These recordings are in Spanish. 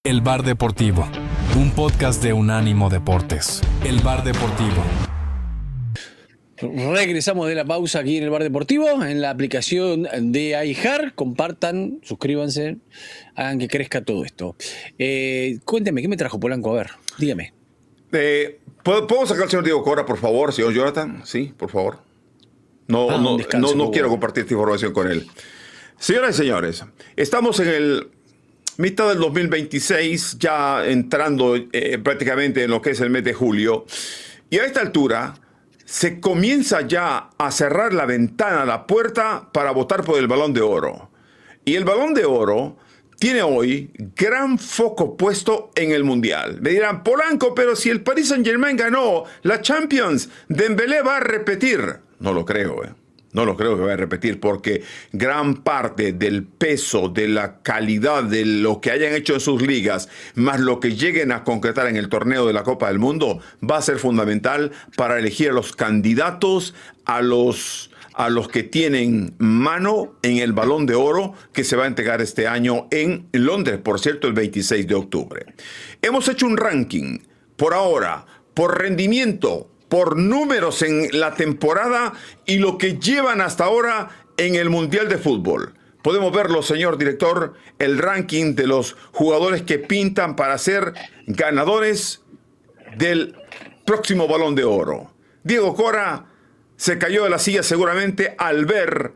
El Bar Deportivo, un podcast de Unánimo Deportes. El Bar Deportivo. Regresamos de la pausa aquí en el Bar Deportivo, en la aplicación de iHeart. Compartan, suscríbanse, hagan que crezca todo esto. Cuénteme, ¿qué me trajo Polanco? A ver, dígame. ¿Podemos sacar al señor Diego Cora, por favor, señor Jonathan? Sí, por favor. No quiero compartir esta información con él. Señoras y señores, estamos en el mitad del 2026, ya entrando prácticamente en lo que es el mes de julio. Y a esta altura se comienza ya a cerrar la ventana, la puerta para votar por el Balón de Oro. Y el Balón de Oro tiene hoy gran foco puesto en el Mundial. Me dirán, Polanco, pero si el Paris Saint-Germain ganó la Champions, Dembélé va a repetir. No lo creo, No lo creo que vaya a repetir, porque gran parte del peso, de la calidad de lo que hayan hecho en sus ligas, más lo que lleguen a concretar en el torneo de la Copa del Mundo, va a ser fundamental para elegir a los candidatos, a los que tienen mano en el Balón de Oro que se va a entregar este año en Londres, por cierto, el 26 de octubre. Hemos hecho un ranking por ahora, por rendimiento, por números en la temporada y lo que llevan hasta ahora en el Mundial de Fútbol. Podemos verlo, señor director, el ranking de los jugadores que pintan para ser ganadores del próximo Balón de Oro. Diego Cora se cayó de la silla seguramente al ver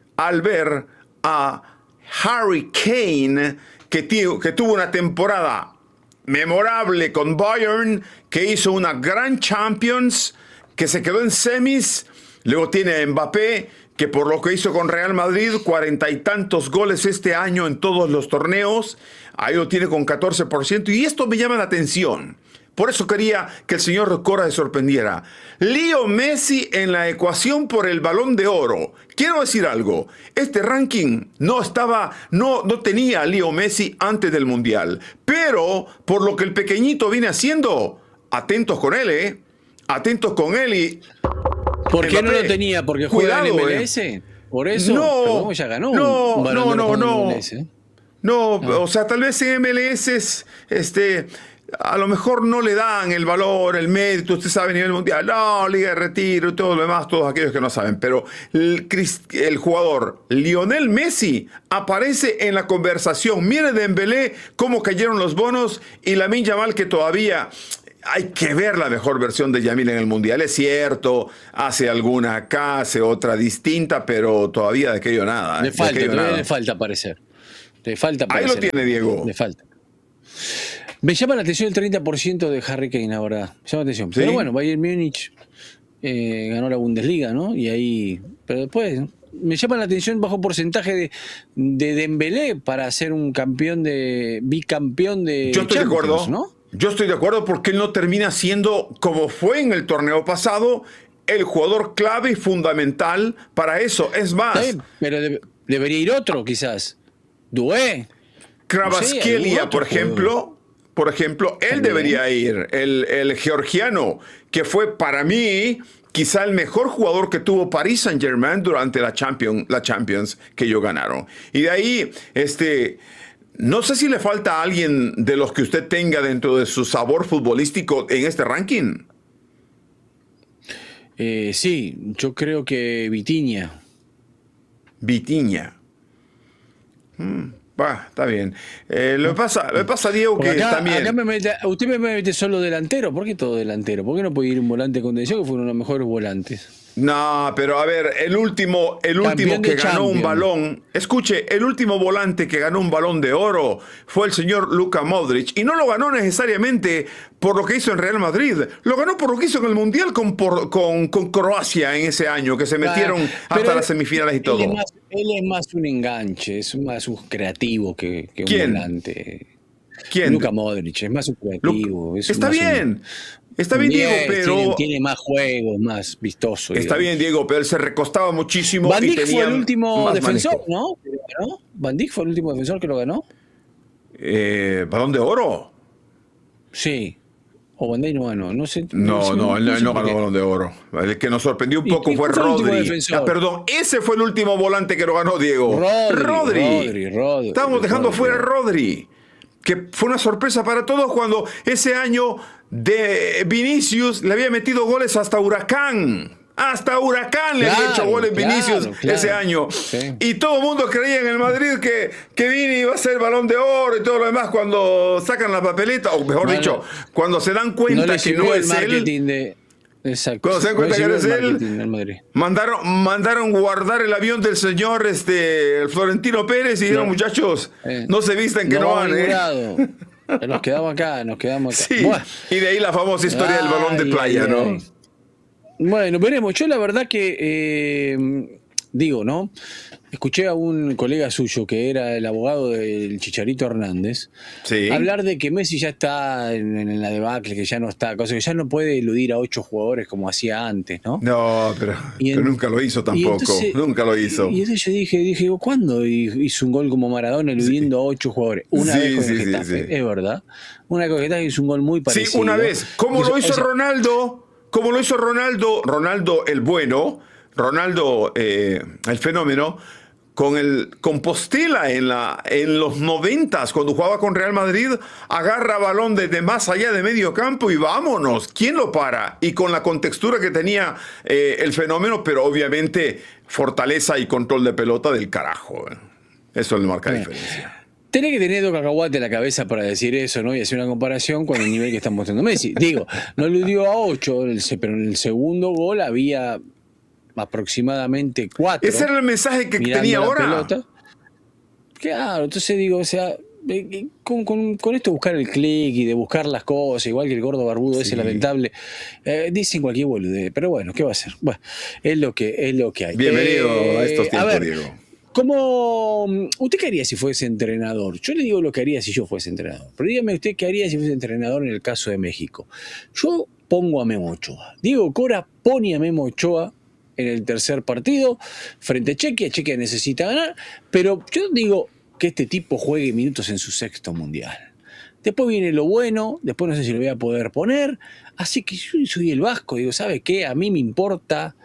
a Harry Kane, que tuvo una temporada memorable con Bayern, que hizo una gran Champions, que se quedó en semis. Luego tiene a Mbappé, que por lo que hizo con Real Madrid, 40 y tantos goles este año en todos los torneos. Ahí lo tiene con 14%. Y esto me llama la atención. Por eso quería que el señor Cora se sorprendiera. Leo Messi en la ecuación por el Balón de Oro. Quiero decir algo. Este ranking no tenía a Leo Messi antes del Mundial. Pero, por lo que el pequeñito viene haciendo, atentos con él, Atentos con él y... ¿Por qué no lo tenía? ¿Porque juega en MLS? ¿Por eso? No, ya ganó. No. Ah. O sea, tal vez en MLS a lo mejor no le dan el valor, el mérito, usted sabe, a nivel mundial. No, Liga de Retiro y todo lo demás, todos aquellos que no saben. Pero el jugador Lionel Messi aparece en la conversación. Mire Dembélé cómo cayeron los bonos y Lamine Yamal, que todavía... Hay que ver la mejor versión de Yamil en el Mundial. Es cierto, hace alguna acá, hace otra distinta, pero todavía de aquello nada. Le falta aparecer. Ahí lo tiene, Diego. Le falta. Me llama la atención el 30% de Harry Kane ahora. Me llama la atención. ¿Sí? Pero bueno, Bayern Múnich ganó la Bundesliga, ¿no? Y ahí... Pero después... Me llama la atención bajo porcentaje de Dembélé para ser un bicampeón de Yo estoy Champions, de acuerdo, ¿no? Yo estoy de acuerdo porque él no termina siendo, como fue en el torneo pasado, el jugador clave y fundamental para eso. Es más... Pero debería ir otro, quizás. Doué. Kvaratskhelia, por ejemplo, él debería ir. El georgiano, que fue para mí quizá el mejor jugador que tuvo Paris Saint-Germain durante la Champions que ellos ganaron. Y de ahí, no sé si le falta a alguien de los que usted tenga dentro de su sabor futbolístico en este ranking. Sí, yo creo que Vitinha. Está bien. Lo que pasa, Diego, que acá, también... Usted me mete solo delantero. ¿Por qué todo delantero? ¿Por qué no puede ir un volante de contención que fue uno de los mejores volantes? No, pero a ver, el último que ganó un balón, escuche, el último volante que ganó un Balón de Oro fue el señor Luka Modric, y no lo ganó necesariamente por lo que hizo en Real Madrid, lo ganó por lo que hizo en el Mundial con Croacia en ese año, que se metieron hasta las semifinales y todo. Él es más un enganche, es más un creativo que un volante. ¿Quién? Luka Modric, es más un creativo. Está bien, Diego, pero... Tiene más juegos, más vistoso. Está bien, Diego, pero él se recostaba muchísimo. Van Dijk y fue el último defensor, manejo. ¿no? Van Dijk fue el último defensor que lo ganó. ¿Balón de Oro? Sí. O Van Dijk no ganó. No sé. Él no ganó Balón de Oro. El que nos sorprendió un poco fue Rodri. Perdón, ese fue el último volante que lo ganó, Diego. Rodri. Estábamos dejando fuera a Rodri. que fue una sorpresa para todos cuando ese año de Vinicius le había metido goles hasta Huracán. Hasta Huracán le había hecho goles Vinicius ese año. Sí. Y todo el mundo creía en el Madrid que Vini iba a ser Balón de Oro y todo lo demás cuando sacan la papeleta, o mejor dicho, cuando se dan cuenta que no es él. Exacto. Cuando se dan cuenta que no es él, mandaron guardar el avión del señor el Florentino Pérez y dijeron, muchachos, no se vistan que no van. Nos quedamos acá. Sí. Buah. Y de ahí la famosa historia del balón de playa, ¿no? Bueno, veremos. Yo la verdad que ¿no? Escuché a un colega suyo que era el abogado del Chicharito Hernández hablar de que Messi ya está en la debacle, que ya no está, cosa que ya no puede eludir a 8 jugadores como hacía antes, ¿no? No, pero nunca lo hizo tampoco. Entonces, nunca lo hizo. Y entonces yo dije, ¿cuándo hizo un gol como Maradona eludiendo a 8 jugadores? Una vez con el Getafe, es verdad. Una vez con el Getafe hizo un gol muy parecido. Sí, una vez. Como lo hizo Ronaldo el bueno, Ronaldo el fenómeno, con Postela en los 90s, cuando jugaba con Real Madrid, agarra balón desde más allá de medio campo y vámonos. ¿Quién lo para? Y con la contextura que tenía el fenómeno, pero obviamente fortaleza y control de pelota del carajo. Eso le marca la diferencia. Tenés que tener 2 cacahuates en la cabeza para decir eso, ¿no? Y hacer una comparación con el nivel que está mostrando Messi. Digo, no eludió a 8, pero en el segundo gol había aproximadamente 4. Ese era el mensaje que tenía ahora. Pelota. Claro, entonces digo, o sea, con esto de buscar el clic y de buscar las cosas, igual que el gordo barbudo ese lamentable, dicen cualquier boludez, pero bueno, ¿qué va a hacer? Bueno, es lo que hay. Bienvenido a estos tiempos, Diego. ¿Usted qué haría si fuese entrenador? Yo le digo lo que haría si yo fuese entrenador, pero dígame usted qué haría si fuese entrenador en el caso de México. Yo pongo a Memo Ochoa. Diego Cora pone a Memo Ochoa en el tercer partido frente a Chequia. Chequia necesita ganar, pero yo digo que este tipo juegue minutos en su 6º mundial. Después viene lo bueno, después no sé si lo voy a poder poner, así que yo soy el vasco, digo, ¿sabe qué? A mí me importa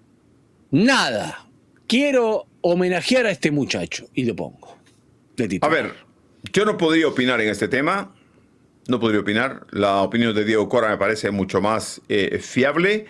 nada. Quiero homenajear a este muchacho y lo pongo. A ver, yo no podría opinar en este tema, no podría opinar. La opinión de Diego Cora me parece mucho más fiable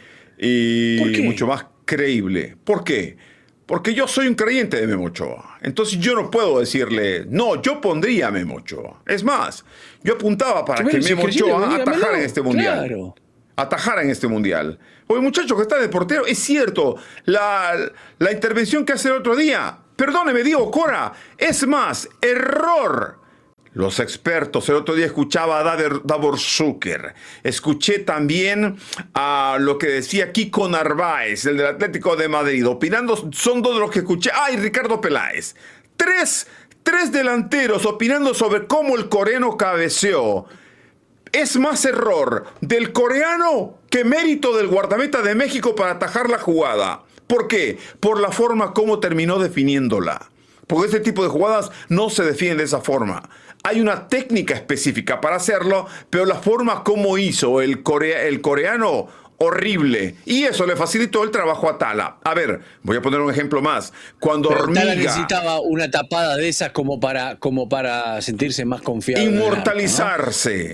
y mucho más creíble. ¿Por qué? Porque yo soy un creyente de Memo Ochoa. Entonces yo no puedo decirle, no, yo pondría a Memo Ochoa. Es más, yo apuntaba para que Memo Ochoa atajara en este mundial. Claro. Atajara en este mundial. Porque el muchacho que está de portero, es cierto, la intervención que hace el otro día, perdóneme, Diego Cora, es más, error. Los expertos, el otro día escuchaba a Davor Zucker, escuché también a lo que decía Kiko Narváez, el del Atlético de Madrid, opinando, son 2 de los que escuché, y Ricardo Peláez. Tres delanteros opinando sobre cómo el coreano cabeceó. Es más error del coreano que mérito del guardameta de México para atajar la jugada. ¿Por qué? Por la forma como terminó definiéndola. Porque este tipo de jugadas no se definen de esa forma. Hay una técnica específica para hacerlo, pero la forma como hizo el coreano, horrible. Y eso le facilitó el trabajo a Tala. A ver, voy a poner un ejemplo más. Cuando Hormiga... Tala necesitaba una tapada de esas como para sentirse más confiado. Inmortalizarse.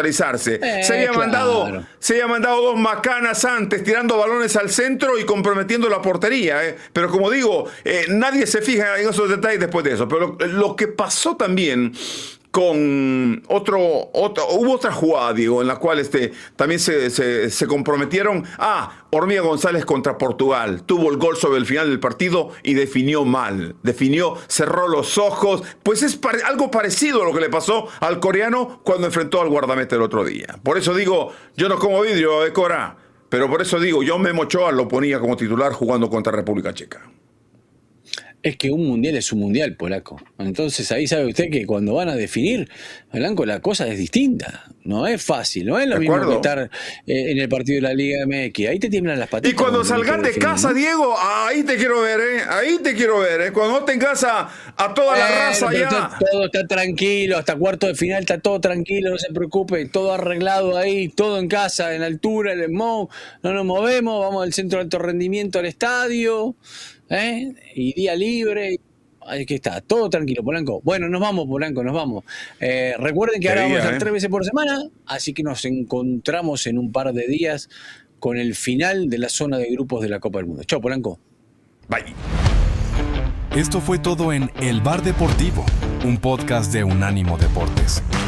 Se había mandado 2 macanas antes, tirando balones al centro y comprometiendo la portería. Pero como digo, nadie se fija en esos detalles después de eso. Pero lo que pasó también con hubo otra jugada, Diego, en la cual también se comprometieron. Hormiga González contra Portugal. Tuvo el gol sobre el final del partido y definió mal. Cerró los ojos. Pues es algo parecido a lo que le pasó al coreano cuando enfrentó al guardameta el otro día. Por eso digo, yo no como vidrio, Cora, pero por eso digo, yo Memo Ochoa lo ponía como titular jugando contra República Checa. Es que un mundial es un mundial, polaco. Entonces ahí sabe usted que cuando van a definir, Blanco, la cosa es distinta. No es fácil, no es lo mismo que estar en el partido de la Liga MX. Ahí te tiemblan las patitas. Y cuando salgas de casa, ¿no? Diego, ahí te quiero ver, Ahí te quiero ver, Cuando no tengas a toda la raza allá. Todo está tranquilo, hasta cuarto de final está todo tranquilo, no se preocupe. Todo arreglado ahí, todo en casa, en altura, en el no nos movemos, vamos del centro de alto rendimiento al estadio. Y día libre. Aquí está, todo tranquilo, Polanco. Bueno, nos vamos, Polanco, nos vamos. Recuerden que ahora vamos a estar 3 veces por semana, así que nos encontramos en un par de días con el final de la zona de grupos de la Copa del Mundo. Chao, Polanco. Bye. Esto fue todo en El Bar Deportivo, un podcast de Unánimo Deportes.